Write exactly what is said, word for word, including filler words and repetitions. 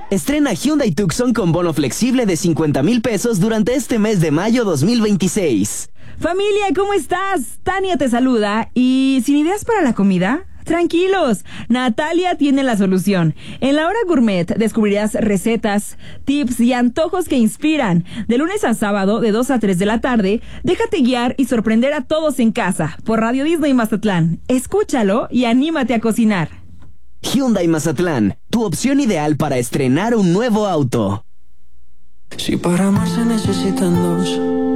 Estrena Hyundai Tucson con bono flexible de cincuenta mil pesos durante este mes de mayo dos mil veintiséis. Familia, ¿cómo estás? Tania te saluda. ¿Y sin ideas para la comida? Tranquilos, Natalia tiene la solución. En la hora gourmet descubrirás recetas, tips y antojos que inspiran. De lunes a sábado, de dos a tres de la tarde, déjate guiar y sorprender a todos en casa por Radio Disney Mazatlán. Escúchalo y anímate a cocinar. Hyundai Mazatlán, tu opción ideal para estrenar un nuevo auto. Si para amar se necesitan dos,